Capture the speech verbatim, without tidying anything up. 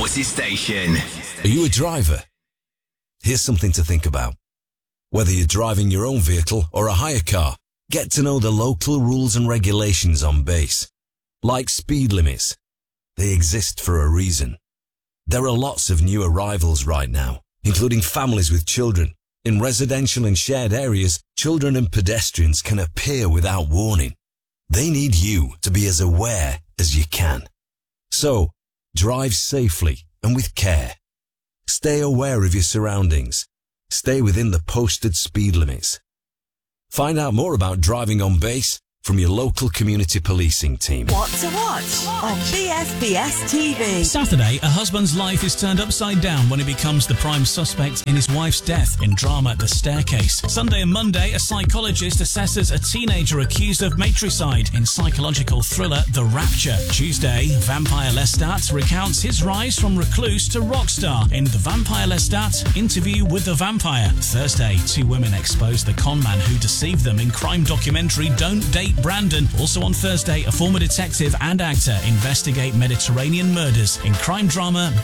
Forces Station. Are you a driver? Here's something to think about. Whether you're driving your own vehicle or a hire car, get to know the local rules and regulations on base. Like speed limits. They exist for a reason. There are lots of new arrivals right now, including families with children. In residential and shared areas, children and pedestrians can appear without warning. They need you to be as aware as you can. So, drive safely and with care. Stay aware of your surroundings. Stay within the posted speed limits. Find out more about driving on base from your local community policing team. What to watch on B S B S T V. Saturday, a husband's life is turned upside down when he becomes the prime suspect in his wife's death in drama The Staircase. Sunday and Monday, a psychologist assesses a teenager accused of matricide in psychological thriller The Rapture. Tuesday, Vampire Lestat recounts his rise from recluse to rock star in The Vampire Lestat Interview with the Vampire. Thursday, two women expose the conman who deceived them in crime documentary Don't Date Brandon. Also on Thursday, a former detective and actor investigate Mediterranean murders in crime drama